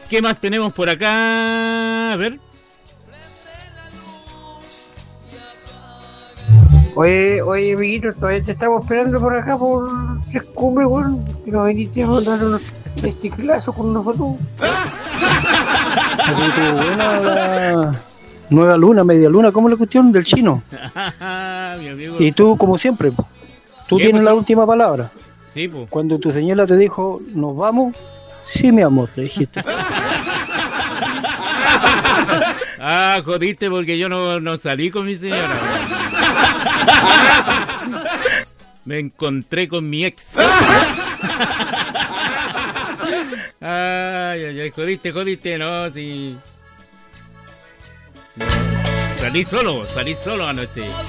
¿Qué más tenemos por acá? A ver. Oye, amiguito, todavía te estamos esperando por acá por Tres Cumbres, weón. Que nos viniste a mandar unos testiclazos con una foto. Así que buena la nueva luna, media luna, ¿cómo es la cuestión del chino? Mi amigo. Y tú, como siempre, tú ¿Qué tienes la pasó? última palabra. Sí, pues. Cuando tu señora te dijo, ¿nos vamos? Sí, mi amor, le dijiste. Ah, jodiste porque yo no salí con mi señora. Me encontré con mi ex. Ay, jodiste, no, sí. Salí solo anoche.